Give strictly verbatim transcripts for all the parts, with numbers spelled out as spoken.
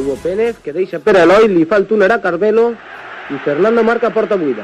Hugo Pérez, que deixa per Eloi, li fa el túnel a Carmelo i Fernando marca porta buida.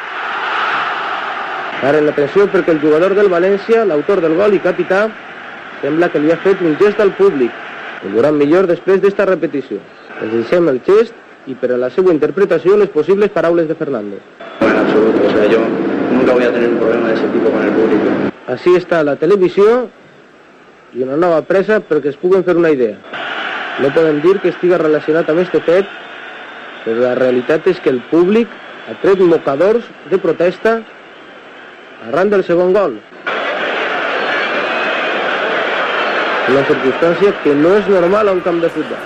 Ara en la pressió perquè el jugador del València, l'autor del gol i capità, sembla que li ha fet un gest al públic. Ho veuran millor després d'esta repetició. Els deixem el gest y para la seva interpretació les possibles paraules de Fernando. En absoluto, o sea, yo nunca voy a tener un problema de ese tipo con el público. Així està la televisió i una nova presa perquè es puguen fer una idea. No podem dir que estiga relacionat amb este fet, però la realitat és que el públic ha tret mocadors de protesta arran del segon gol. Una circunstància que no és normal a un camp de futbol.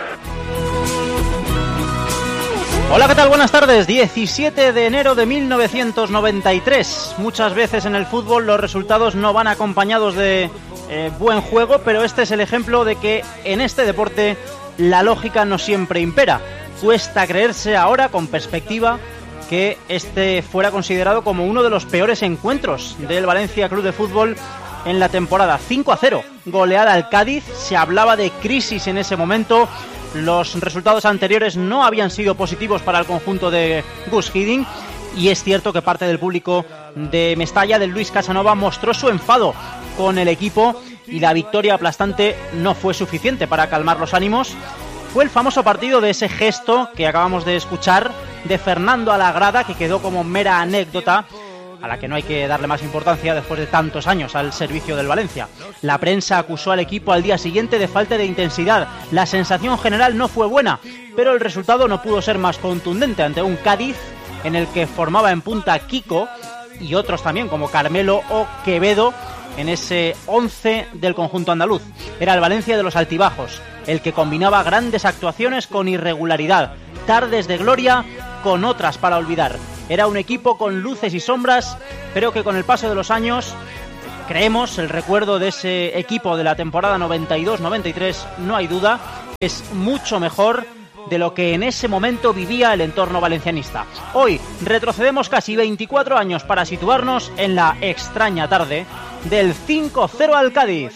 Hola, ¿qué tal? Buenas tardes. diecisiete de enero de mil novecientos noventa y tres. Muchas veces en el fútbol los resultados no van acompañados de eh, buen juego, pero este es el ejemplo de que en este deporte la lógica no siempre impera. Cuesta creerse ahora, con perspectiva, que este fuera considerado como uno de los peores encuentros del Valencia Club de Fútbol en la temporada. cinco a cero, goleada al Cádiz, se hablaba de crisis en ese momento. Los resultados anteriores no habían sido positivos para el conjunto de Gus Hiddink y es cierto que parte del público de Mestalla, del Luis Casanova, mostró su enfado con el equipo y la victoria aplastante no fue suficiente para calmar los ánimos. Fue el famoso partido de ese gesto que acabamos de escuchar de Fernando a la grada, que quedó como mera anécdota a la que no hay que darle más importancia después de tantos años al servicio del Valencia. La prensa acusó al equipo al día siguiente de falta de intensidad. La sensación general no fue buena, pero el resultado no pudo ser más contundente ante un Cádiz en el que formaba en punta Kiko y otros también como Carmelo o Quevedo en ese once del conjunto andaluz. Era el Valencia de los altibajos, el que combinaba grandes actuaciones con irregularidad, tardes de gloria con otras para olvidar. Era un equipo con luces y sombras, pero que con el paso de los años, creemos, el recuerdo de ese equipo de la temporada noventa y dos noventa y tres, no hay duda, es mucho mejor de lo que en ese momento vivía el entorno valencianista. Hoy retrocedemos casi veinticuatro años para situarnos en la extraña tarde del cinco cero al Cádiz.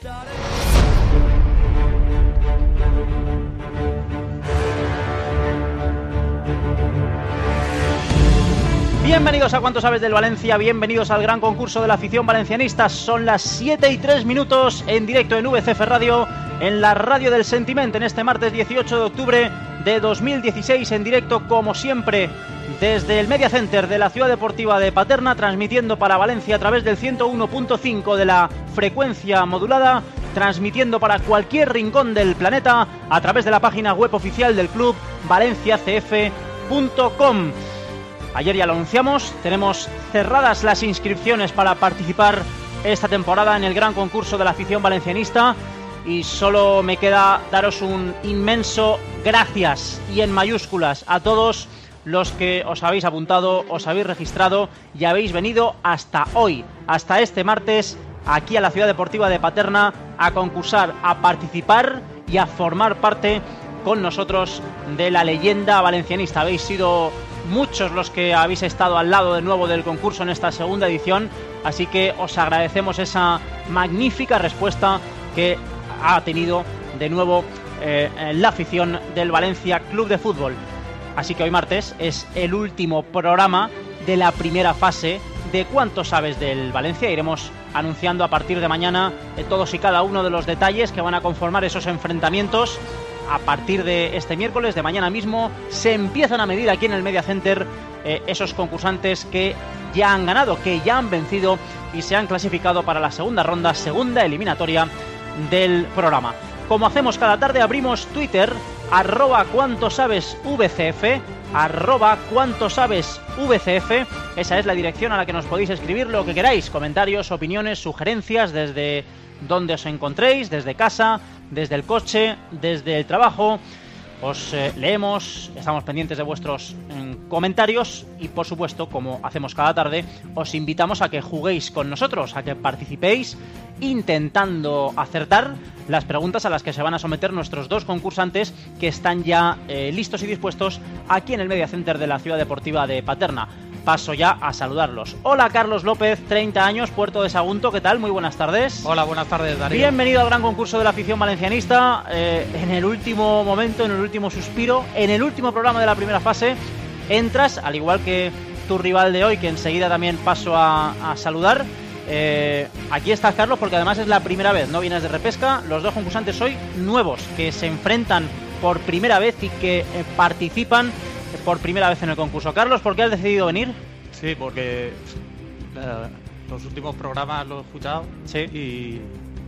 Bienvenidos a Cuánto Sabes del Valencia, bienvenidos al gran concurso de la afición valencianista. Son las siete y tres minutos en directo en V C F Radio, en la radio del sentimiento, en este martes dieciocho de octubre de dos mil dieciséis, en directo como siempre desde el Media Center de la Ciudad Deportiva de Paterna, transmitiendo para Valencia a través del ciento uno punto cinco de la frecuencia modulada, transmitiendo para cualquier rincón del planeta a través de la página web oficial del club, valencia c f punto com. Ayer ya lo anunciamos, tenemos cerradas las inscripciones para participar esta temporada en el gran concurso de la afición valencianista y solo me queda daros un inmenso gracias y en mayúsculas a todos los que os habéis apuntado, os habéis registrado y habéis venido hasta hoy, hasta este martes, aquí a la Ciudad Deportiva de Paterna a concursar, a participar y a formar parte con nosotros de la leyenda valencianista. Habéis sido muchos los que habéis estado al lado de nuevo del concurso en esta segunda edición, así que os agradecemos esa magnífica respuesta que ha tenido de nuevo eh, la afición del Valencia Club de Fútbol. Así que hoy martes es el último programa de la primera fase de Cuánto Sabes del Valencia. Iremos anunciando a partir de mañana eh, todos y cada uno de los detalles que van a conformar esos enfrentamientos. A partir de este miércoles, de mañana mismo, se empiezan a medir aquí en el Media Center eh, esos concursantes que ya han ganado, que ya han vencido y se han clasificado para la segunda ronda, segunda eliminatoria del programa. Como hacemos cada tarde, abrimos Twitter, arroba cuánto sabes vcf, arroba cuánto sabes vcf. Esa es la dirección a la que nos podéis escribir lo que queráis, comentarios, opiniones, sugerencias, desde donde os encontréis, desde casa, desde el coche, desde el trabajo. Os eh, leemos, estamos pendientes de vuestros eh, comentarios y por supuesto, como hacemos cada tarde, os invitamos a que juguéis con nosotros, a que participéis intentando acertar las preguntas a las que se van a someter nuestros dos concursantes que están ya eh, listos y dispuestos aquí en el Media Center de la Ciudad Deportiva de Paterna. paso ya a saludarlos. Hola Carlos López, treinta años, Puerto de Sagunto, ¿qué tal? Muy buenas tardes. Hola, buenas tardes, Darío. Bienvenido al gran concurso de la afición valencianista, eh, en el último momento, en el último suspiro, en el último programa de la primera fase, entras, al igual que tu rival de hoy, que enseguida también paso a, a saludar. Eh, aquí estás, Carlos, porque además es la primera vez, no vienes de repesca. Los dos concursantes hoy nuevos, que se enfrentan por primera vez y que eh, participan por primera vez en el concurso. Carlos, ¿por qué has decidido venir? Sí, porque eh, los últimos programas los he escuchado. Sí. Y,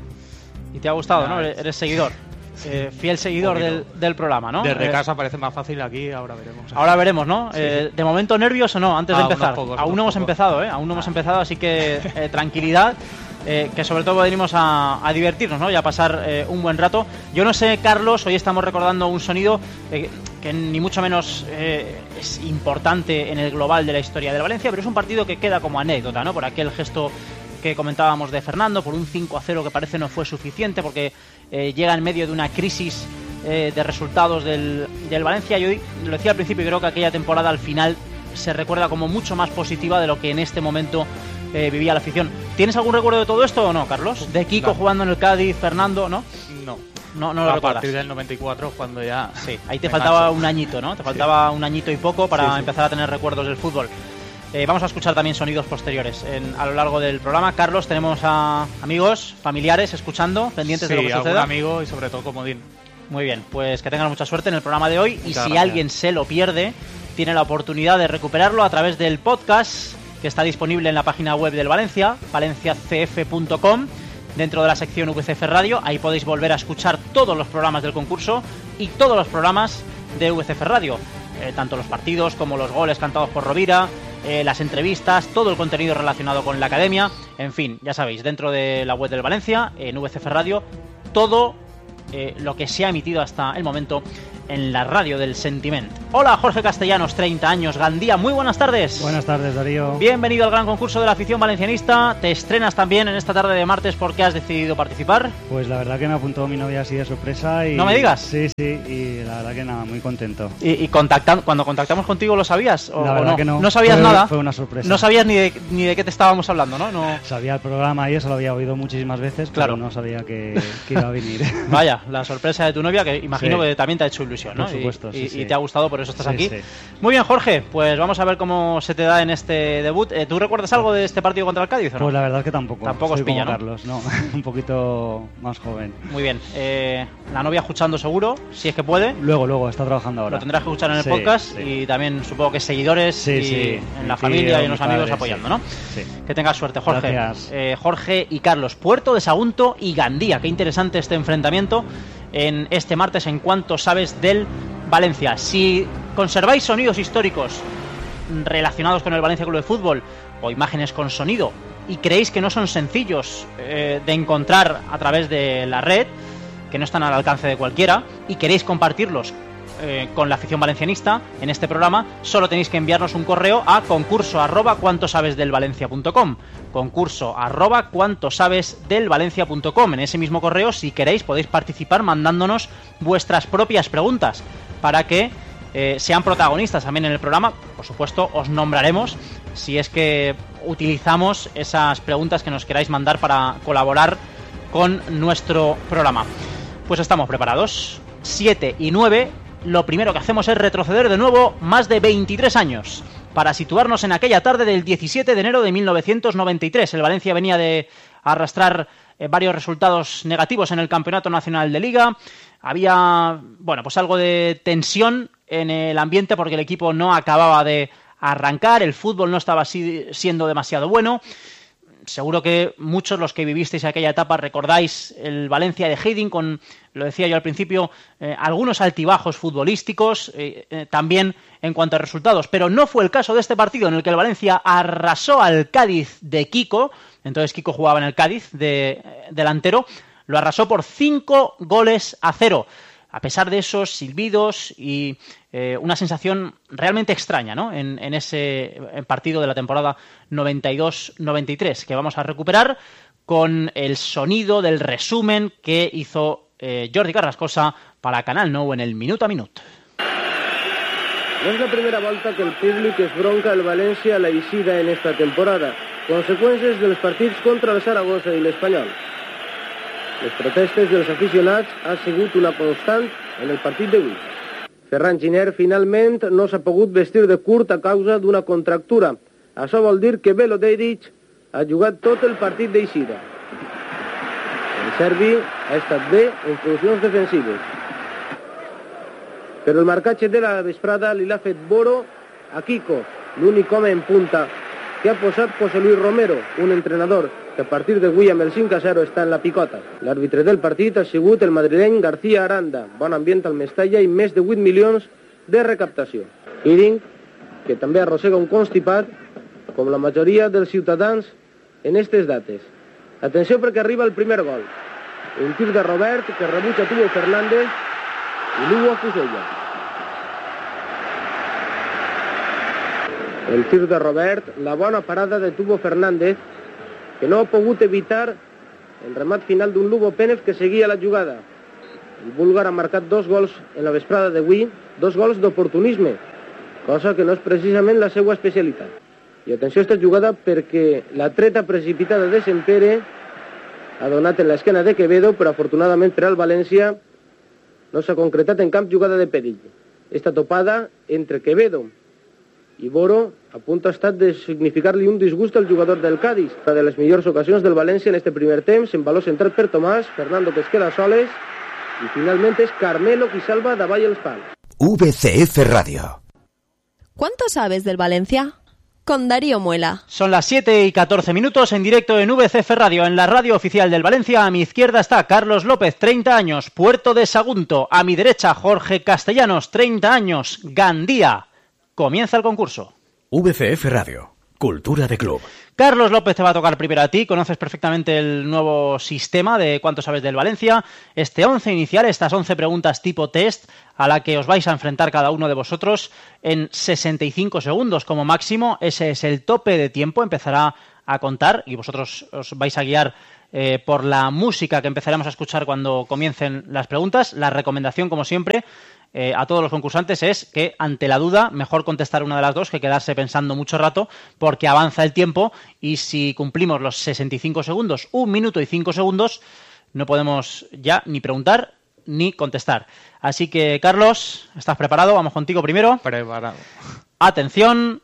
y te ha gustado, nah, ¿no? es... Eres seguidor. Eh, fiel seguidor del, del programa, ¿no? Desde eh, casa parece más fácil, aquí ahora veremos. Ahora veremos, ¿no? Sí. Eh, de momento, ¿nervios o no? Antes ah, de empezar. Unos pocos, Aún unos no hemos pocos. empezado, ¿eh? Aún no hemos empezado, así que eh, tranquilidad. Eh, que sobre todo venimos a, a divertirnos, ¿no? Y a pasar eh, un buen rato. Yo no sé, Carlos, hoy estamos recordando un sonido eh, que ni mucho menos eh, es importante en el global de la historia del Valencia, pero es un partido que queda como anécdota, ¿no? Por aquel gesto que comentábamos de Fernando, por un cinco a cero que parece no fue suficiente, porque eh, llega en medio de una crisis eh, de resultados del, del Valencia. Yo lo decía al principio, creo que aquella temporada al final se recuerda como mucho más positiva de lo que en este momento eh, vivía la afición. ¿Tienes algún recuerdo de todo esto o no, Carlos? De Kiko no. jugando en el Cádiz, Fernando, ¿no? No. No, no lo a recuerdas. partir del noventa y cuatro, cuando ya... Sí, ahí te me faltaba marcho. un añito, ¿no? Te faltaba sí. un añito y poco para sí, sí. empezar a tener recuerdos del fútbol. Eh, vamos a escuchar también sonidos posteriores en, a lo largo del programa. Carlos, tenemos a amigos, familiares escuchando, pendientes sí, de lo que algún suceda. amigo y sobre todo comodín. Muy bien, pues que tengan mucha suerte en el programa de hoy. Y Muchas si gracias. alguien se lo pierde, tiene la oportunidad de recuperarlo a través del podcast que está disponible en la página web del Valencia, valencia c f punto com, dentro de la sección V C F Radio. Ahí podéis volver a escuchar todos los programas del concurso y todos los programas de V C F Radio, eh, tanto los partidos como los goles cantados por Rovira, eh, las entrevistas, todo el contenido relacionado con la academia, en fin, ya sabéis, dentro de la web del Valencia, en V C F Radio, todo eh, lo que se ha emitido hasta el momento en la radio del Sentiment. Hola, Jorge Castellanos, treinta años, Gandía, muy buenas tardes. Buenas tardes, Darío. Bienvenido al gran concurso de la afición valencianista. Te estrenas también en esta tarde de martes. ¿Por qué has decidido participar? Pues la verdad que me apuntó mi novia así de sorpresa y... ¿No me digas? Sí, sí, y la verdad que nada, muy contento. Y, y contactan, cuando contactamos contigo, ¿lo sabías? ¿O, la o verdad no? que no. No sabías fue, nada. Fue una sorpresa. No sabías ni de, ni de qué te estábamos hablando, ¿no? no... Sabía el programa y eso lo había oído muchísimas veces, Claro. pero no sabía que, que iba a venir. Vaya, la sorpresa de tu novia, que imagino Sí. que también te ha hecho ilusión, ¿no? Por supuesto, y, sí, y, sí. y te ha gustado, por eso estás Sí, aquí. sí. Muy bien, Jorge, pues vamos a ver cómo se te da en este debut. Eh, ¿Tú recuerdas algo de este partido contra el Cádiz o no? Pues la verdad que tampoco. Tampoco os Soy pilla, como ¿no? Carlos, no. Un poquito más joven. Muy bien. Eh, la novia escuchando seguro, si es que puede. Luego, luego, está trabajando ahora. Lo tendrás que escuchar en el Sí, podcast sí. y también supongo que seguidores Sí, y sí. en la Mi familia tío, y en los mi amigos padre, apoyando, sí. ¿no? Sí. Que tengas suerte, Jorge. Gracias. Eh, Jorge y Carlos, Puerto de Sagunto y Gandía. Qué interesante este enfrentamiento en este martes en cuanto sabes del Valencia. Si conserváis sonidos históricos relacionados con el Valencia Club de Fútbol o imágenes con sonido y creéis que no son sencillos eh, de encontrar a través de la red, que no están al alcance de cualquiera, y queréis compartirlos eh, con la afición valencianista en este programa, solo tenéis que enviarnos un correo a concurso arroba cuanto sabes del valencia punto com, concurso arroba cuanto sabes del valencia punto com. En ese mismo correo, si queréis, podéis participar mandándonos vuestras propias preguntas para que eh, sean protagonistas también en el programa. Por supuesto, os nombraremos si es que utilizamos esas preguntas que nos queráis mandar para colaborar con nuestro programa. Pues estamos preparados. siete y nueve. Lo primero que hacemos es retroceder de nuevo más de veintitrés años para situarnos en aquella tarde del diecisiete de enero de mil novecientos noventa y tres. El Valencia venía de arrastrar eh, varios resultados negativos en el Campeonato Nacional de Liga. Había, bueno, pues algo de tensión en el ambiente porque el equipo no acababa de arrancar, el fútbol no estaba si- siendo demasiado bueno. Seguro que muchos los que vivisteis aquella etapa recordáis el Valencia de Heiding con, lo decía yo al principio, eh, algunos altibajos futbolísticos, eh, eh, también en cuanto a resultados. Pero no fue el caso de este partido en el que el Valencia arrasó al Cádiz de Kiko. Entonces Kiko jugaba en el Cádiz de eh, delantero. Lo arrasó por cinco goles a cero. A pesar de esos silbidos y eh, una sensación realmente extraña, ¿no? En, en ese partido de la temporada noventa y dos noventa y tres, que vamos a recuperar con el sonido del resumen que hizo eh, Jordi Carrascosa para Canal Nou en el Minuto a Minuto. No és la primera volta que el públic es bronca el València a la eixida en esta temporada, conseqüències dels partits contra el Saragossa i l'Espanyol. Les protestes dels aficionats ha sigut una constant en el partit d'avui. Ferran Giner finalment no s'ha pogut vestir de curt a causa d'una contractura. Això vol dir que Belo Dedic ha jugat tot el partit d'eixida. El serbi ha estat bé en funcions defensives. Però el marcatge de la vesprada li l'ha fet Boro a Kiko, l'únic home en punta, que ha posat José Luis Romero, un entrenador que a partir d'avui amb el cinc a zero està en la picota. L'àrbitre del partit ha sigut el madrileny García Aranda, bon ambient al Mestalla i més de vuit milions de recaptació. Hiddink, que també arrossega un constipat, com la majoria dels ciutadans en aquestes dates. Atenció perquè arriba el primer gol. Un tir de Robert que rebutja Tuvo Fernández i Lugo Acusella. El tir de Robert, la bona parada de Tuvo Fernández, que no ha pogut evitar el remat final d'un Lugo Pérez que seguia la jugada. El búlgar ha marcat dos gols en la vesprada d'avui, dos gols d'oportunisme, cosa que no és precisament la seva especialitat. I atenció a aquesta jugada perquè la treta precipitada de Sempere ha donat en l'esquena de Quevedo, però afortunadament per al València no s'ha concretat en cap jugada de perill. Esta topada entre Quevedo i Boro a punt ha estat de significar-li un disgust al jugador del Cádiz. Una de les millors ocasions del València en este primer temps, en valor centrat per Tomàs, Fernando que es queda soles, i finalment és Carmelo qui salva davall els pals. V C F Radio. ¿Cuánto sabes del Valencia? Con Darío Muela. Son las siete y catorce minutos en directo en V C F Radio, en la radio oficial del Valencia. A mi izquierda está Carlos López, treinta años, Puerto de Sagunto. A mi derecha Jorge Castellanos, treinta años, Gandía. Comienza el concurso. V C F Radio, cultura de club. Carlos López, te va a tocar primero a ti. Conoces perfectamente el nuevo sistema de cuánto sabes del Valencia. Este once inicial, estas once preguntas tipo test, a la que os vais a enfrentar cada uno de vosotros en sesenta y cinco segundos como máximo. Ese es el tope de tiempo. Empezará a contar y vosotros os vais a guiar eh, por la música que empezaremos a escuchar cuando comiencen las preguntas. La recomendación, como siempre, Eh, a todos los concursantes es que, ante la duda, mejor contestar una de las dos que quedarse pensando mucho rato, porque avanza el tiempo y si cumplimos los sesenta y cinco segundos, un minuto y cinco segundos, no podemos ya ni preguntar ni contestar. Así que, Carlos, ¿estás preparado? Vamos contigo primero. Preparado. Atención.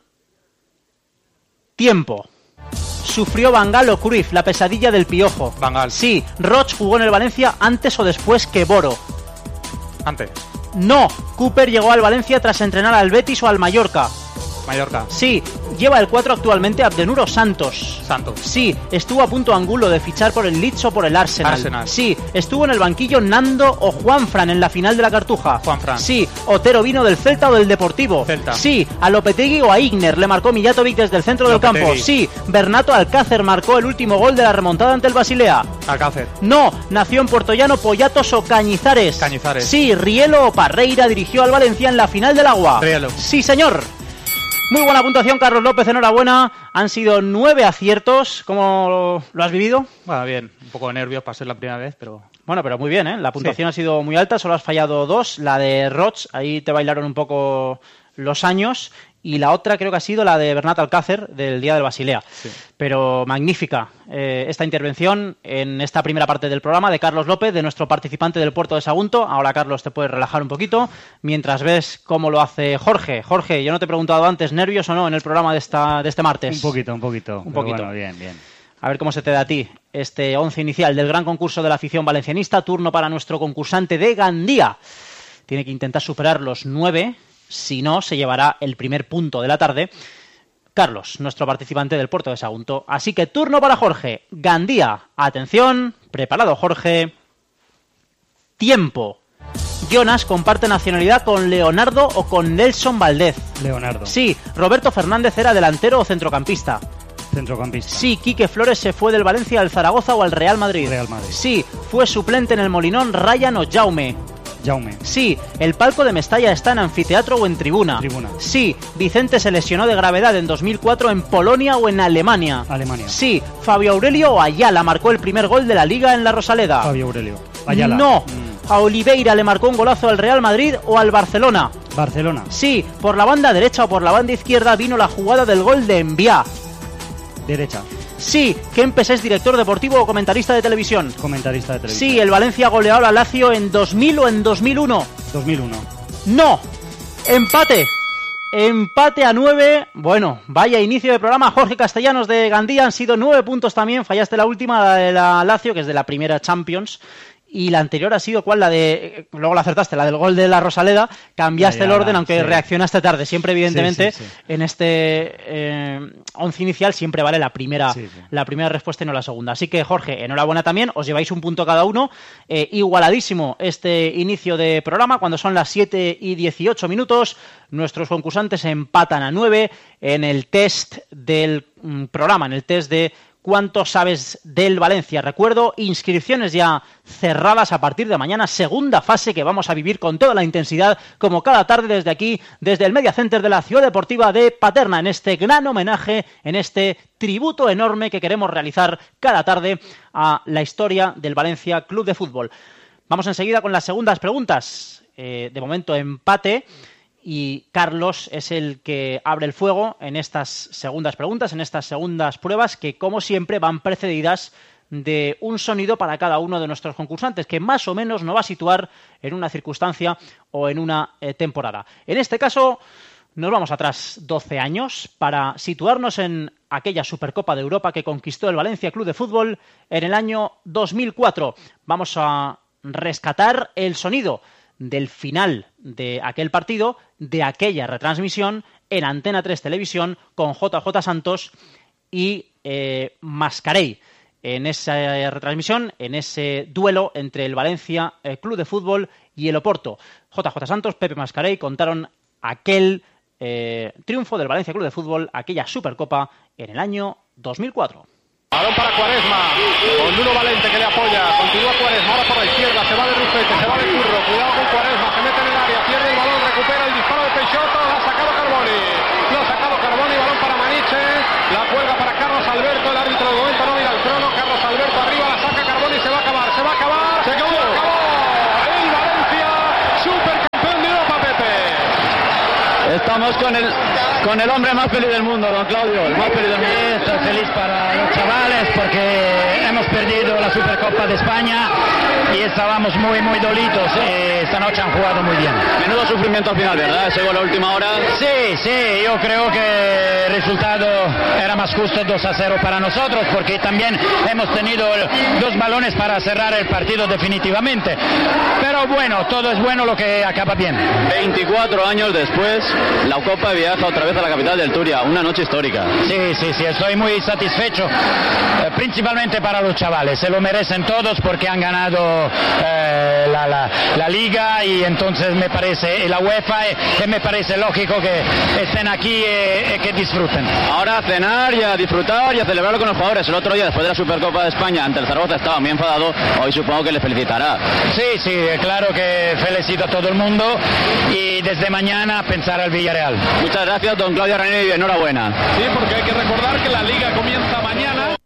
Tiempo. ¿Sufrió Van Gaal o Cruyff la pesadilla del piojo? Van Gaal. Sí. ¿Roch jugó en el Valencia antes o después que Boro? Antes. No, Cooper llegó al Valencia tras entrenar al Betis o al Mallorca. Mallorca. Sí, lleva el cuatro actualmente Abdenur o Santos. Santos. Sí, estuvo a punto Angulo de fichar por el Leeds o por el Arsenal. Arsenal. Sí, estuvo en el banquillo Nando o Juanfran en la final de la Cartuja. Juanfran. Sí, Otero vino del Celta o del Deportivo. Celta. Sí, a Lopetegui o a Igner le marcó Mijatovic desde el centro Lopetegui. del campo. Sí, Bernato Alcácer marcó el último gol de la remontada ante el Basilea. Alcácer. No, nació en Puertollano, Pollatos o Cañizares. Cañizares. Sí, Rielo o Parreira dirigió al Valencia en la final del Agua. Rielo. Sí, señor. Muy buena puntuación, Carlos López, enhorabuena. Han sido nueve aciertos. ¿Cómo lo has vivido? Bueno, bien. Un poco de nervios para ser la primera vez, pero... Bueno, pero muy bien, ¿eh? La puntuación Sí. ha sido muy alta, solo has fallado dos. La de Roch, ahí te bailaron un poco los años. Y la otra creo que ha sido la de Bernat Alcácer, del Día del Basilea. Sí. Pero magnífica eh, esta intervención en esta primera parte del programa de Carlos López, de nuestro participante del Puerto de Sagunto. Ahora, Carlos, te puedes relajar un poquito mientras ves cómo lo hace Jorge. Jorge, yo no te he preguntado antes, ¿nervios o no en el programa de, esta, de este martes? Un poquito, un poquito. Un pero poquito. Bueno, bien, bien. A ver cómo se te da a ti este once inicial del gran concurso de la afición valencianista. Turno para nuestro concursante de Gandía. Tiene que intentar superar los nueve, si no, se llevará el primer punto de la tarde. Carlos, nuestro participante del Puerto de Sagunto. Así que turno para Jorge. Gandía, atención, preparado Jorge. Tiempo. Jonas comparte nacionalidad con Leonardo o con Nelson Valdez. Leonardo. Sí, Roberto Fernández era delantero o centrocampista. Centrocampista. Sí, Quique Flores se fue del Valencia al Zaragoza o al Real Madrid. Real Madrid. Sí, fue suplente en el Molinón Ryan o Jaume. Jaume. Sí, el palco de Mestalla está en anfiteatro o en tribuna. Tribuna. Sí, Vicente se lesionó de gravedad en dos mil cuatro en Polonia o en Alemania. Alemania. Sí, Fabio Aurelio o Ayala marcó el primer gol de la Liga en la Rosaleda. Fabio Aurelio. Ayala. No, Mm. ¿A Oliveira le marcó un golazo al Real Madrid o al Barcelona? Barcelona. Sí. ¿Por la banda derecha o por la banda izquierda vino la jugada del gol de Enviá? Derecha. Sí. Kempes es director deportivo o comentarista de televisión. Comentarista de televisión. Sí. ¿El Valencia goleó al Lazio en dos mil o en dos mil uno? dos mil uno. No. Empate. Empate a nueve. Bueno, vaya inicio de programa. Jorge Castellanos de Gandía, han sido nueve puntos también. Fallaste la última, la de la Lazio, que es de la primera Champions. Y la anterior ha sido, ¿cuál? La de... Luego la acertaste, la del gol de la Rosaleda. Cambiaste ya, ya, el orden, aunque sí. reaccionaste tarde. Siempre, evidentemente, sí, sí, sí. en este eh, once inicial siempre vale la primera, sí, sí. la primera respuesta y no la segunda. Así que, Jorge, enhorabuena también. Os lleváis un punto cada uno. Eh, igualadísimo este inicio de programa. Cuando son las siete y dieciocho minutos, nuestros concursantes empatan a nueve en el test del mm, programa, en el test de... ¿Cuánto sabes del Valencia? Recuerdo, inscripciones ya cerradas a partir de mañana, segunda fase que vamos a vivir con toda la intensidad, como cada tarde desde aquí, desde el Media Center de la Ciudad Deportiva de Paterna, en este gran homenaje, en este tributo enorme que queremos realizar cada tarde a la historia del Valencia Club de Fútbol. Vamos enseguida con las segundas preguntas. Eh, de momento, empate. Y Carlos es el que abre el fuego en estas segundas preguntas, en estas segundas pruebas, que como siempre van precedidas de un sonido para cada uno de nuestros concursantes, que más o menos nos va a situar en una circunstancia o en una eh, temporada. En este caso nos vamos atrás doce años para situarnos en aquella Supercopa de Europa que conquistó el Valencia Club de Fútbol en el año dos mil cuatro. Vamos a rescatar el sonido del final de aquel partido, de aquella retransmisión en Antena tres Televisión con J J Santos y eh, Mascarell. En esa retransmisión, en ese duelo entre el Valencia eh, Club de Fútbol y el Oporto. J J Santos, Pepe Mascarell contaron aquel eh, triunfo del Valencia Club de Fútbol, aquella Supercopa en el año dos mil cuatro. Balón para Quaresma, con Nuno Valente que le apoya, continúa Quaresma, ahora por la izquierda, se va de Rufete, se va de Curro, cuidado con Quaresma, se mete en el área, pierde el balón, recupera el disparo de Peixoto, lo ha sacado Carboni, lo ha sacado Carboni, balón para Maniche, la cuelga para Carlos Alberto, el árbitro de momento no mira el crono, Carlos Alberto arriba, la saca Carboni, se va a acabar, se va a acabar, se acabó, se acabó, el Valencia, supercampeón de Europa, Pepe. Estamos con el, con el hombre más feliz del mundo, don Claudio, el más feliz del mundo. Estoy feliz para los chavales porque hemos perdido la Supercopa de España y estábamos muy muy dolitos. Eh, esta noche han jugado muy bien. Menudo sufrimiento al final, ¿verdad? Ese gol a última hora. Sí, sí, yo creo que el resultado era más justo, dos a cero para nosotros, porque también hemos tenido dos balones para cerrar el partido definitivamente. Pero bueno, todo es bueno lo que acaba bien. veinticuatro años después, la Copa viaja otra vez a la capital del Turia, una noche histórica. Sí, sí, sí, estoy muy satisfecho, eh, principalmente para los chavales, se lo merecen todos porque han ganado eh, la, la, la Liga y entonces me parece, y la UEFA, y, y me parece lógico que estén aquí y, y que disfruten. Ahora a cenar y a disfrutar y a celebrarlo con los jugadores. El otro día, después de la Supercopa de España, ante el Zaragoza estaba muy enfadado, hoy supongo que le felicitará. Sí, sí, claro que felicito a todo el mundo y desde mañana pensar al Villarreal. Muchas gracias, don Claudio Ranieri, y enhorabuena. Sí, porque hay que recordar que la Liga comienza mañana.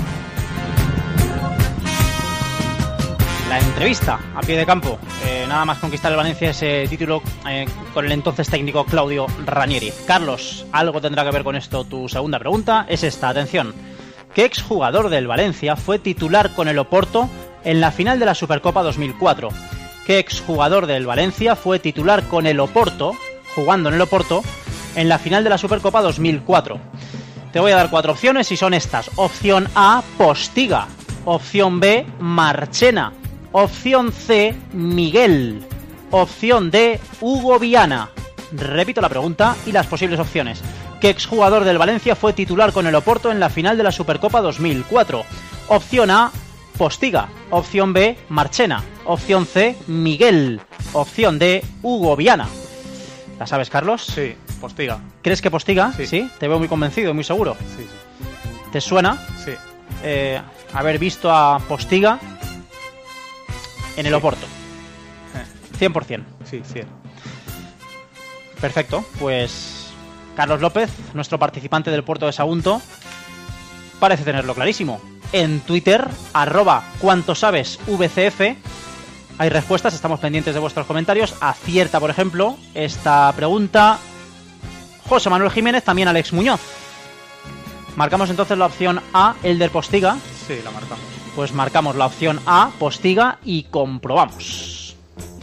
La entrevista a pie de campo, eh, nada más conquistar el Valencia ese título eh, con el entonces técnico Claudio Ranieri. Carlos, algo tendrá que ver con esto tu segunda pregunta, es esta, atención. ¿Qué exjugador del Valencia fue titular con el Oporto en la final de la Supercopa dos mil cuatro? ¿Qué exjugador del Valencia fue titular con el Oporto, jugando en el Oporto, en la final de la Supercopa dos mil cuatro? Te voy a dar cuatro opciones y son estas. Opción A, Postiga. Opción B, Marchena. Opción C, Miguel. Opción D, Hugo Viana. Repito la pregunta y las posibles opciones. ¿Qué exjugador del Valencia fue titular con el Oporto en la final de la Supercopa dos mil cuatro? Opción A, Postiga. Opción B, Marchena. Opción C, Miguel. Opción D, Hugo Viana. ¿La sabes, Carlos? Sí, Postiga. ¿Crees que Postiga? Sí. ¿Sí? Te veo muy convencido, muy seguro. Sí, sí. ¿Te suena? Sí. Eh, haber visto a Postiga en el sí. Oporto. cien por ciento. Sí, cien. Perfecto, pues Carlos López, nuestro participante del Puerto de Sagunto, parece tenerlo clarísimo. En Twitter, arroba cuanto sabes V C F, Hay respuestas, estamos pendientes de vuestros comentarios. Acierta, por ejemplo, esta pregunta José Manuel Jiménez, también Alex Muñoz. Marcamos entonces la opción A, Elder Postiga. Sí, la marcamos. Pues marcamos la opción A, Postiga, y comprobamos.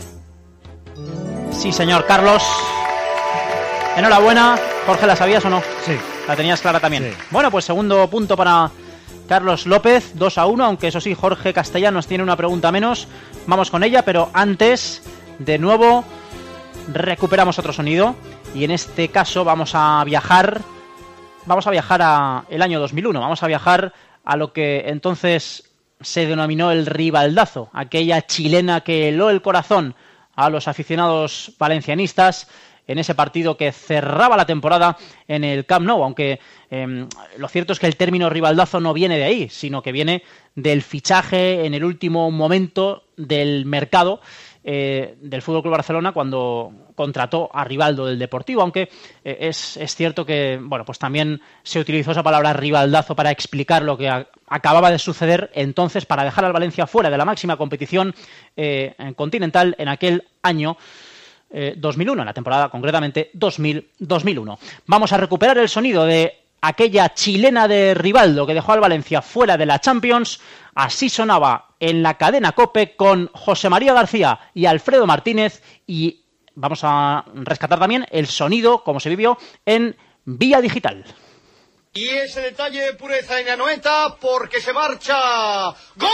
Sí, señor Carlos. Enhorabuena. Jorge, ¿la sabías o no? Sí. La tenías clara también. Sí. Bueno, pues segundo punto para Carlos López, dos a uno, aunque eso sí, Jorge Castellanos tiene una pregunta menos. Vamos con ella, pero antes, de nuevo, recuperamos otro sonido. Y en este caso vamos a viajar... Vamos a viajar a el año dos mil uno. Vamos a viajar a lo que entonces se denominó el rivaldazo. Aquella chilena que heló el corazón a los aficionados valencianistas en ese partido que cerraba la temporada en el Camp Nou, aunque eh, lo cierto es que el término rivaldazo no viene de ahí, sino que viene del fichaje en el último momento del mercado eh, del F C Barcelona cuando contrató a Rivaldo del Deportivo, aunque eh, es, es cierto que bueno, pues también se utilizó esa palabra rivaldazo para explicar lo que a, acababa de suceder entonces para dejar al Valencia fuera de la máxima competición eh, continental en aquel año Eh, dos mil uno, en la temporada concretamente dos mil dos mil uno. Vamos a recuperar el sonido de aquella chilena de Rivaldo que dejó al Valencia fuera de la Champions. Así sonaba en la cadena COPE con José María García y Alfredo Martínez, y vamos a rescatar también el sonido como se vivió en Vía Digital. Y ese detalle de pureza en Anoeta porque se marcha. ¡Gol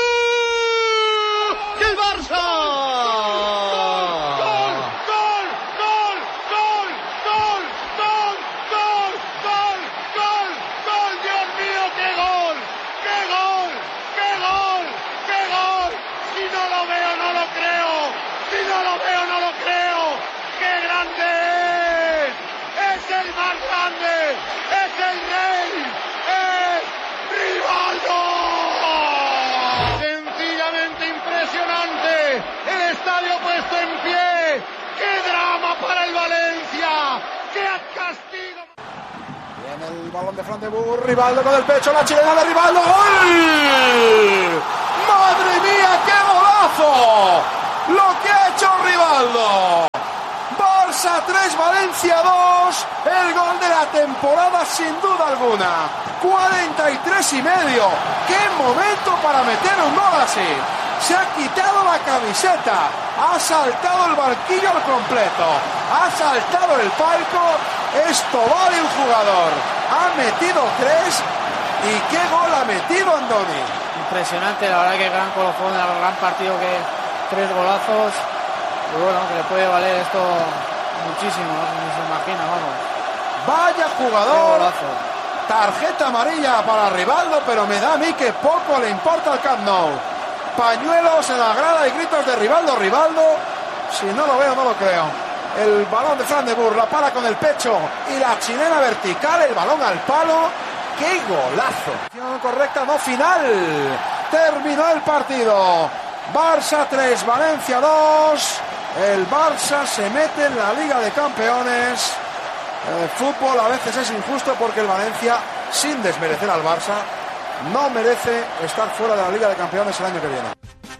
del Barça! El balón de Fran de Boer, Rivaldo con el pecho, la chilena de Rivaldo, ¡gol! ¡Madre mía, qué golazo! Lo que ha hecho Rivaldo. Barça tres, Valencia dos, el gol de la temporada sin duda alguna. cuarenta y tres y medio, qué momento para meter un gol así. Se ha quitado la camiseta, ha saltado el banquillo al completo, ha saltado el palco. Esto vale un jugador. Ha metido tres y qué gol ha metido Andoni. Impresionante, la verdad que gran colofón, gran partido, que tres golazos. Y bueno, que le puede valer esto muchísimo, no se imagina, vamos. Vaya jugador. Tarjeta amarilla para Rivaldo, pero me da a mí que poco le importa al Camp Nou. Pañuelos en la grada y gritos de Rivaldo, Rivaldo. Si no lo veo, no lo creo. El balón de Fran de Boer, la para con el pecho y la chilena vertical, el balón al palo. ¡Qué golazo! Correcta, no final. Terminó el partido. Barça tres, Valencia dos. El Barça se mete en la Liga de Campeones. El fútbol a veces es injusto porque el Valencia, sin desmerecer al Barça, no merece estar fuera de la Liga de Campeones el año que viene.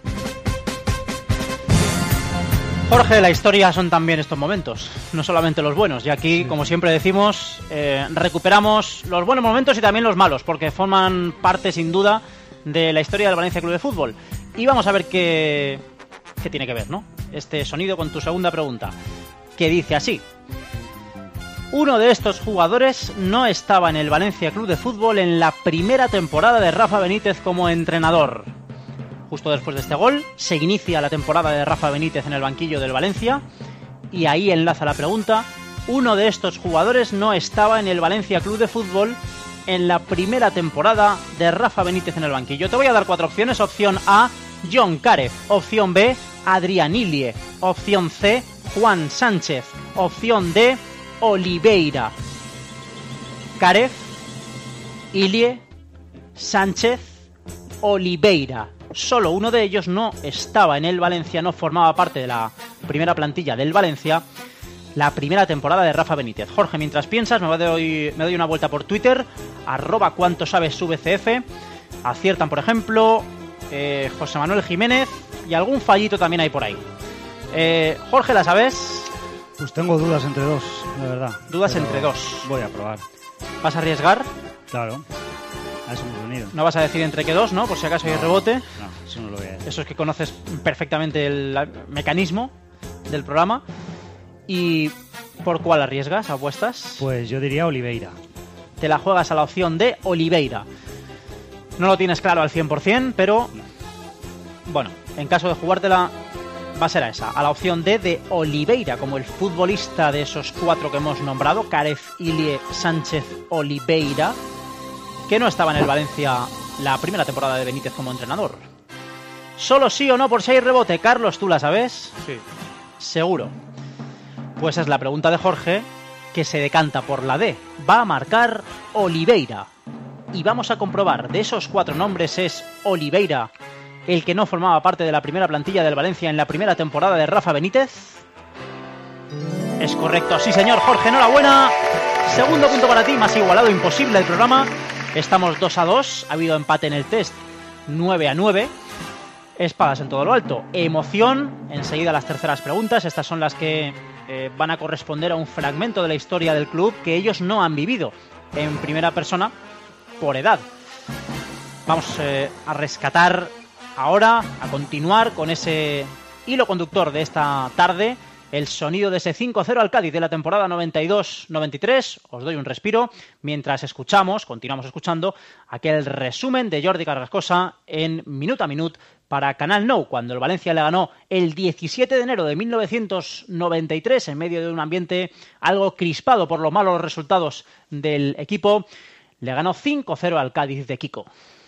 Jorge, la historia son también estos momentos, no solamente los buenos. Y aquí, sí, como siempre decimos, eh, recuperamos los buenos momentos y también los malos, porque forman parte, sin duda, de la historia del Valencia Club de Fútbol. Y vamos a ver qué, qué tiene que ver, ¿no? Este sonido con tu segunda pregunta, que dice así: uno de estos jugadores no estaba en el Valencia Club de Fútbol en la primera temporada de Rafa Benítez como entrenador. Justo después de este gol se inicia la temporada de Rafa Benítez en el banquillo del Valencia, y ahí enlaza la pregunta. Uno de estos jugadores no estaba en el Valencia Club de Fútbol en la primera temporada de Rafa Benítez en el banquillo. Te voy a dar cuatro opciones. Opción A, John Carew. Opción B, Adrián Ilie. Opción C, Juan Sánchez. Opción D, Oliveira. Carew, Ilie, Sánchez, Oliveira. Solo uno de ellos no estaba en el Valencia, no formaba parte de la primera plantilla del Valencia la primera temporada de Rafa Benítez. Jorge, mientras piensas, me doy, me doy una vuelta por Twitter, arroba cuanto sabes V C F. Aciertan, por ejemplo, eh, José Manuel Jiménez, y algún fallito también hay por ahí. Eh, Jorge, ¿la sabes? Pues tengo dudas entre dos, la verdad. Dudas Pero entre dos. Voy a probar. ¿Vas a arriesgar? Claro. A eso hemos venido. No vas a decir entre qué dos, ¿no? Por si acaso hay No, rebote. No, eso no lo voy a decir. Eso es que conoces perfectamente el mecanismo del programa. ¿Y por cuál arriesgas? ¿Apuestas? Pues yo diría Oliveira. Te la juegas a la opción de Oliveira. No lo tienes claro al cien por ciento, pero... Bueno, en caso de jugártela, va a ser a esa. A la opción D de Oliveira, como el futbolista de esos cuatro que hemos nombrado, Karef Ilie Sánchez Oliveira, que no estaba en el Valencia la primera temporada de Benítez como entrenador. Solo sí o no por si hay rebote. Carlos, ¿tú la sabes? Sí. Seguro. Pues es la pregunta de Jorge, que se decanta por la D. Va a marcar Oliveira. Y vamos a comprobar, de esos cuatro nombres es Oliveira el que no formaba parte de la primera plantilla del Valencia en la primera temporada de Rafa Benítez. Es correcto, sí señor. Jorge, enhorabuena. Segundo punto para ti, más igualado imposible el programa. Estamos dos a dos, ha habido empate en el test, nueve a nueve. Espadas en todo lo alto. Emoción, enseguida las terceras preguntas. Estas son las que eh, van a corresponder a un fragmento de la historia del club que ellos no han vivido en primera persona por edad. Vamos eh, a rescatar ahora, a continuar con ese hilo conductor de esta tarde, el sonido de ese cinco cero al Cádiz de la temporada noventa y dos noventa y tres. Os doy un respiro mientras escuchamos, continuamos escuchando, aquel resumen de Jordi Carrascosa en Minut a Minut para Canal Nou, cuando el Valencia le ganó el diecisiete de enero de mil novecientos noventa y tres en medio de un ambiente algo crispado por los malos resultados del equipo. Le ganó cinco cero al Cádiz de Kiko.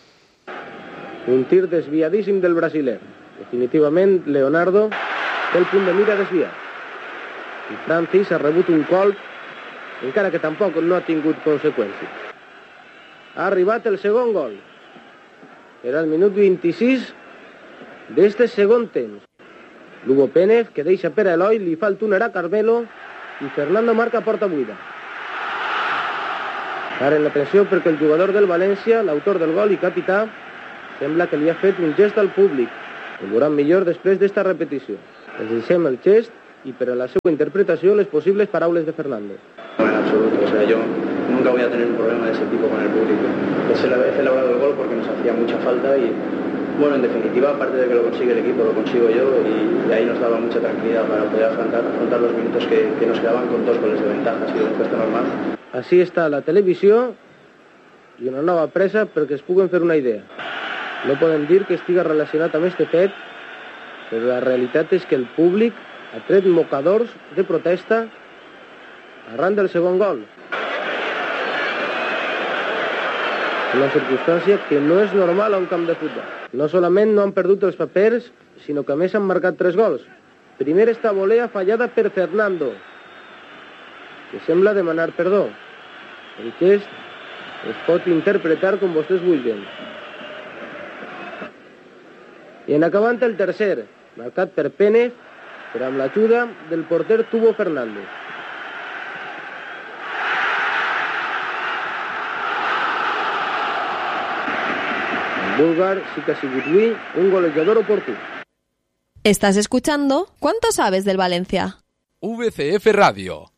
Un tir desviadíssim del brasiler. Definitivament, Leonardo té el punt de mira desviat. I Francis ha rebut un colp, encara que tampoc no ha tingut conseqüències. Ha arribat el segon gol. Era el minut vint-i-sis d'este segon temps. Lugo Pénez, que deixa per a Eloi, li fa el túnel a Carmelo i Fernando marca porta buida. Ara en la pressió perquè el jugador del València, l'autor del gol i capità, sembla que li ha fet un gest al públic. Ho veuran millor després d'esta repetició. Els deixem el gest y para la segunda interpretación las posibles paraules de Fernando. No, en absoluto, o sea, yo nunca voy a tener un problema de ese tipo con el público. He celebrado el gol porque nos hacía mucha falta y, bueno, en definitiva, aparte de que lo consigue el equipo, lo consigo yo y, y ahí nos daba mucha tranquilidad para poder afrontar, afrontar los minutos que, que nos quedaban con dos goles de ventaja, ha sido un gesto normal. Així està la televisió i una nova presa perquè es puguen fer una idea. No podem dir que estiga relacionat amb este fet, però la realitat és que el públic ha tret mocadors de protesta arran del segon gol. Una circumstància que no és normal a un camp de futbol. No solament no han perdut els papers, sinó que a més han marcat tres gols. Primer esta volea fallada per Fernando, que sembla demanar perdó. El gest es pot interpretar com vostès vulguin. I en acabant el tercer, marcat per Pénez, però amb l'ajuda del porter Tubo Fernández. El búlgar sí que ha sigut avui un golejador oportú. Estás escuchando ¿Cuánto sabes del Valencia? V C F Radio.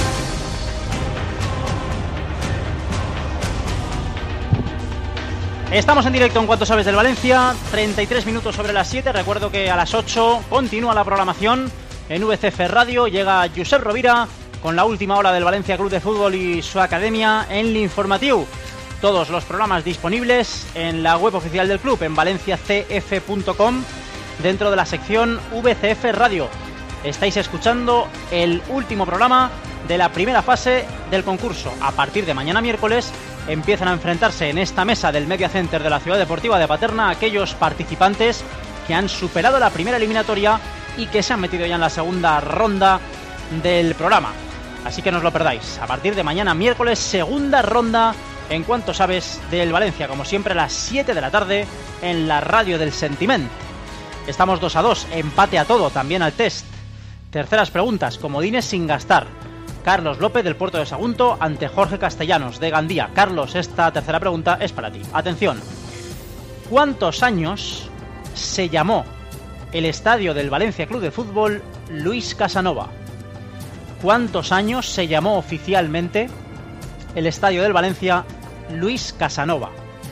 Estamos en directo en Cuánto sabes del Valencia, treinta y tres minutos sobre las siete. Recuerdo que a las ocho continúa la programación en V C F Radio. Llega Josep Rovira con la última hora del Valencia Club de Fútbol y su academia en l'Informatiu. Todos los programas disponibles en la web oficial del club, en valencia c f punto com, dentro de la sección V C F Radio. Estáis escuchando el último programa de la primera fase del concurso. A partir de mañana miércoles empiezan a enfrentarse en esta mesa del Media Center de la Ciudad Deportiva de Paterna aquellos participantes que han superado la primera eliminatoria y que se han metido ya en la segunda ronda del programa. Así que no os lo perdáis. A partir de mañana miércoles, segunda ronda en Cuánto sabes del Valencia, como siempre a las siete de la tarde en la radio del Sentiment. Estamos dos a dos, empate a todo, también al test. Terceras preguntas, comodines sin gastar. Carlos López del Puerto de Sagunto ante Jorge Castellanos de Gandía. Carlos, esta tercera pregunta es para ti. Atención. ¿Cuántos años se llamó el estadio del Valencia Club de Fútbol Luis Casanova? ¿Cuántos años se llamó oficialmente el estadio del Valencia Luis Casanova?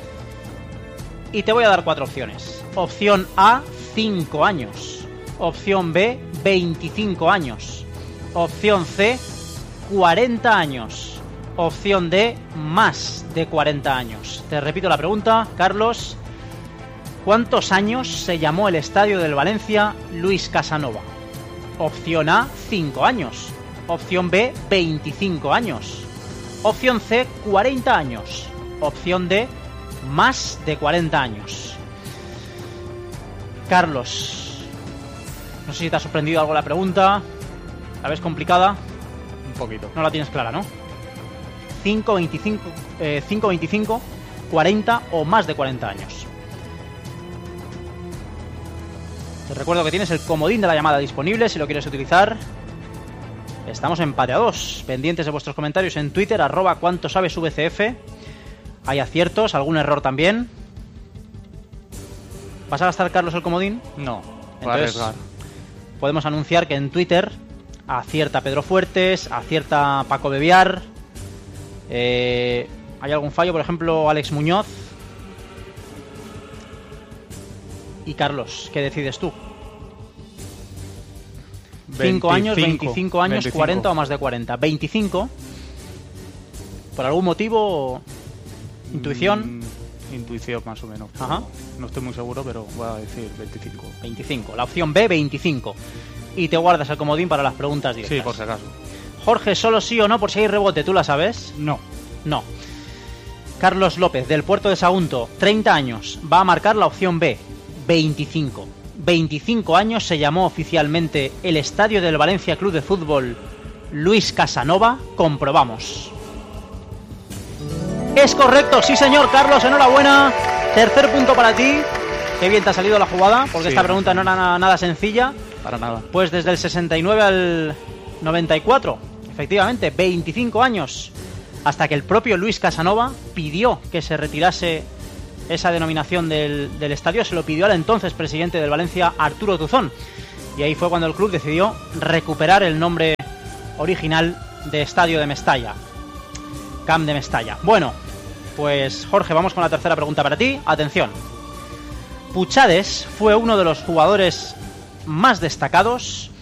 Y te voy a dar cuatro opciones. Opción A, cinco años. Opción B, veinticinco años. Opción C, cuarenta años. Opción D, más de cuarenta años. Te repito la pregunta, Carlos. ¿Cuántos años se llamó el estadio del Valencia Luis Casanova? Opción A, cinco años. Opción B, veinticinco años. Opción C, cuarenta años. Opción D, más de cuarenta años. Carlos, no sé si te ha sorprendido algo la pregunta. ¿La ves complicada? Un poquito. No la tienes clara, ¿no? cinco, veinticinco, eh, cinco, veinticinco, cuarenta o más de cuarenta años. Te recuerdo que tienes el comodín de la llamada disponible si lo quieres utilizar. Estamos empate a dos, pendientes de vuestros comentarios en Twitter, arroba cuánto sabes V C F. Hay aciertos, algún error también. ¿Vas a gastar, Carlos, el comodín? No, voy a arriesgar. Podemos anunciar que en Twitter acierta Pedro Fuertes, acierta Paco Bebiar. Eh, ¿Hay algún fallo? Por ejemplo, Alex Muñoz. Y Carlos, ¿qué decides tú? cinco años, veinticinco años, veinticinco. cuarenta o más de cuarenta. veinticinco. ¿Por algún motivo? ¿Intuición? Mm, intuición, más o menos. Ajá. No estoy muy seguro, pero voy a decir veinticinco. veinticinco. La opción B, veinticinco. Y te guardas el comodín para las preguntas directas. Sí, por si acaso. Jorge, solo sí o no, por si hay rebote, ¿tú la sabes? No. No. Carlos López, del Puerto de Sagunto, treinta años. Va a marcar la opción B, veinticinco. veinticinco años se llamó oficialmente el estadio del Valencia Club de Fútbol Luis Casanova. Comprobamos. Es correcto, sí señor, Carlos, enhorabuena. Tercer punto para ti. Qué bien te ha salido la jugada, porque sí, esta pregunta no era nada, nada sencilla. Para nada. Pues desde el sesenta y nueve al noventa y cuatro, efectivamente, veinticinco años, hasta que el propio Luis Casanova pidió que se retirase esa denominación del, del estadio. Se lo pidió al entonces presidente del Valencia, Arturo Tuzón, y ahí fue cuando el club decidió recuperar el nombre original de Estadio de Mestalla, Camp de Mestalla. Bueno, pues Jorge, vamos con la tercera pregunta para ti. Atención. Puchades fue uno de los jugadores más destacados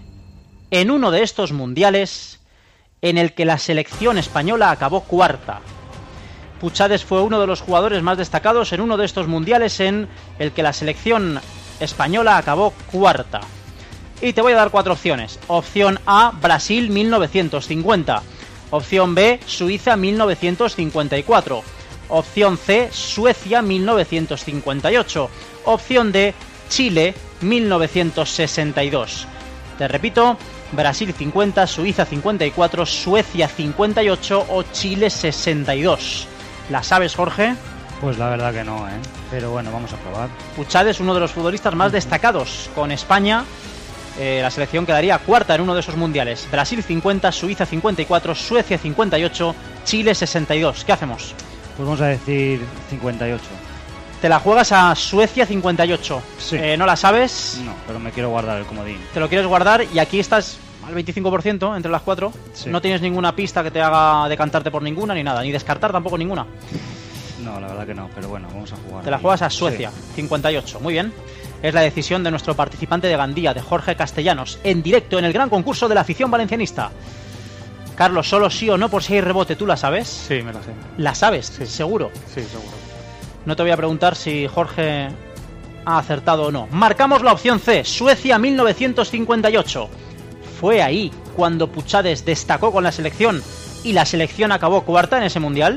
en uno de estos mundiales en el que la selección española acabó cuarta. Puchades fue uno de los jugadores más destacados en uno de estos mundiales en el que la selección española acabó cuarta. Y te voy a dar cuatro opciones. Opción A, Brasil mil novecientos cincuenta. Opción B, Suiza mil novecientos cincuenta y cuatro. Opción C, Suecia mil novecientos cincuenta y ocho. Opción D, Chile mil novecientos sesenta y dos. Te repito, Brasil cincuenta, Suiza cincuenta y cuatro, Suecia cincuenta y ocho o Chile sesenta y dos. ¿La sabes, Jorge? Pues la verdad que no, ¿eh? Pero bueno, vamos a probar. Puchades, uno de los futbolistas más destacados con España. Eh, la selección quedaría cuarta en uno de esos mundiales. Brasil cincuenta, Suiza cincuenta y cuatro, Suecia cincuenta y ocho, Chile sesenta y dos. ¿Qué hacemos? Pues vamos a decir cincuenta y ocho. Te la juegas a Suecia cincuenta y ocho. Sí. Eh, ¿No la sabes? No, pero me quiero guardar el comodín. Te lo quieres guardar y aquí estás al veinticinco por ciento entre las cuatro. Sí. No tienes ninguna pista que te haga decantarte por ninguna ni nada, ni descartar tampoco ninguna. No, la verdad que no, pero bueno, vamos a jugar. Te la juegas a Suecia, sí. cincuenta y ocho, muy bien. Es la decisión de nuestro participante de Gandía, de Jorge Castellanos, en directo en el gran concurso de la afición valencianista. Carlos, solo sí o no por si hay rebote, ¿tú la sabes? Sí, me la sé. ¿La sabes? Sí. ¿Seguro? Sí, seguro. No te voy a preguntar si Jorge ha acertado o no. Marcamos la opción C, Suecia mil novecientos cincuenta y ocho. Fue ahí cuando Puchades destacó con la selección y la selección acabó cuarta en ese mundial.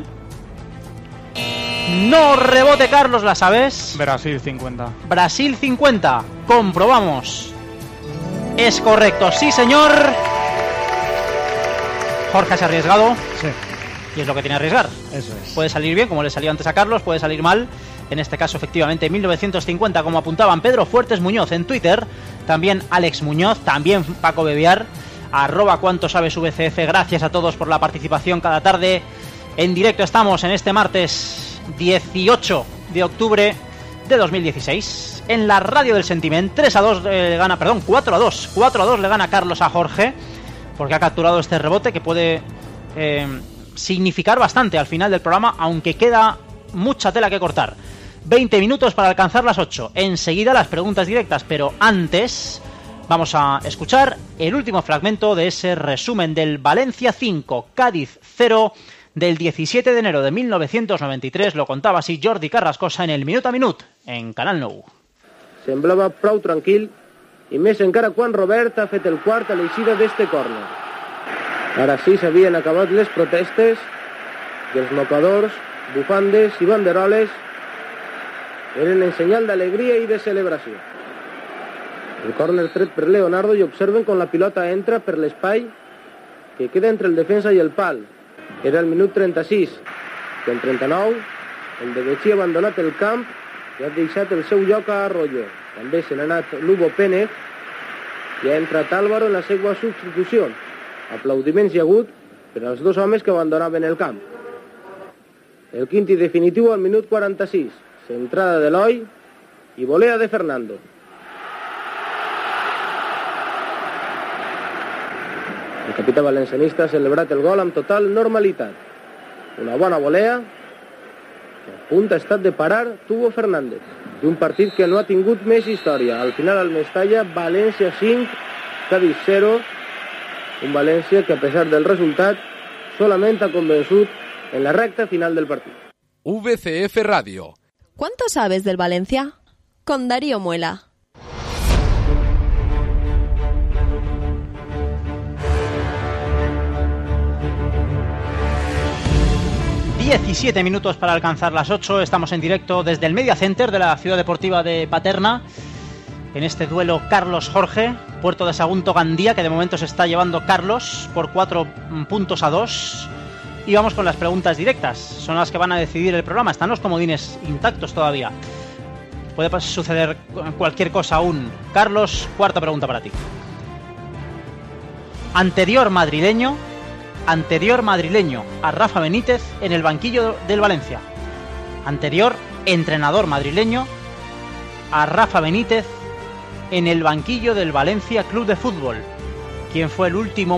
No, rebote, Carlos, ¿la sabes? Brasil cincuenta. Brasil cincuenta, comprobamos. Es correcto, sí señor. Jorge se ha arriesgado. Sí. Y es lo que tiene que arriesgar. Eso es. Puede salir bien, como le salió antes a Carlos, puede salir mal. En este caso, efectivamente, mil novecientos cincuenta, como apuntaban Pedro Fuertes Muñoz en Twitter. También Alex Muñoz, también Paco Bebiar. Arroba cuánto sabes V C F. Gracias a todos por la participación cada tarde. En directo estamos en este martes dieciocho de octubre de dos mil dieciséis. En la radio del Sentiment, tres a dos le gana, perdón, cuatro a dos. cuatro a dos le gana Carlos a Jorge, porque ha capturado este rebote que puede eh, significar bastante al final del programa, aunque queda mucha tela que cortar. veinte minutos para alcanzar las ocho. Enseguida las preguntas directas, pero antes vamos a escuchar el último fragmento de ese resumen del Valencia cinco, Cádiz cero, del diecisiete de enero de mil novecientos noventa y tres. Lo contaba así Jordi Carrascosa en el Minut a Minut, en Canal nou. Semblava prou tranquil, i més encara quan Robert ha fet el quart a l'eixida d'este córner. Ara sí s'havien acabat les protestes i els mocadors, bufandes i banderoles eren en senyal d'alegria i de celebració. El córner tret per Leonardo i observen com la pilota entra per l'espai que queda entre el defensa i el pal. Era el minut trenta-sis, que en trenta-nou el de Betxí ha abandonat el camp i ha deixat el seu lloc a Arroyo. També se n'ha anat Lugo Pérez i ha entrat Álvaro en la seva substitució. Aplaudiments hi ha hagut per als dos homes que abandonaven el camp. El quint i definitiu al minut quaranta-sis. Centrada d'Eloi i volea de Fernando. El capità valencianista ha celebrat el gol amb total normalitat. Una bona volea que a punt ha estat de parar Tubo Fernández, d'un partit que no ha tingut més història. Al final al Mestalla, València cinc, Cádiz cero, un València que a pesar del resultat solament ha convençut en la recta final del partit. V C F Radio. ¿Cuánto sabes del Valencia? Con Darío Muela. diecisiete minutos para alcanzar las ocho. Estamos en directo desde el Media Center de la Ciudad Deportiva de Paterna. En este duelo Carlos-Jorge, Puerto de Sagunto Gandía, que de momento se está llevando Carlos por cuatro puntos a dos. Y vamos con las preguntas directas. Son las que van a decidir el programa. Están los comodines intactos todavía. Puede suceder cualquier cosa aún. Carlos, cuarta pregunta para ti. Anterior madrileño... Anterior madrileño a Rafa Benítez en el banquillo del Valencia. Anterior entrenador madrileño a Rafa Benítez en el banquillo del Valencia Club de Fútbol. ¿Quién fue el último